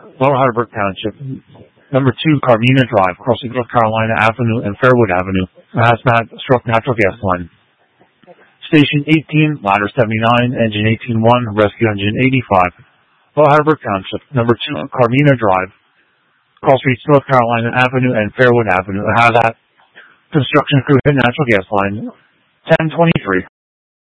Lower Heidelberg Township. Number 2, Carmina Drive, crossing North Carolina Avenue and Fairwood Avenue. A hazmat struck natural gas line. Station 18, ladder 79, engine 18-1, rescue engine 85. Lower Heidelberg Township. Number 2, Carmina Drive, cross streets North Carolina Avenue and Fairwood Avenue. A hazmat construction crew hit natural gas line. 1023.